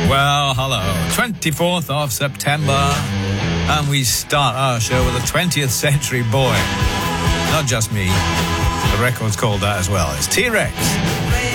Well, hello. 24th of September, and we start our show with a 20th century boy. Not just me. The record's called that as well. It's T-Rex.